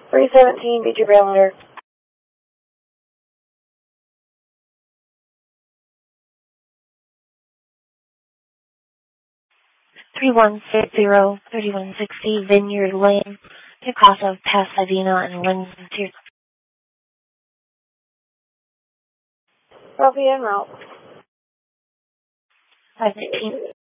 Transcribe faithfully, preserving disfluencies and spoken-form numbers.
three seventeen, Beecher Barometer. three one six zero, thirty-one sixty Vineyard Lane, Picasa, Pasadena, and Lynn. Copy en route. five nineteen.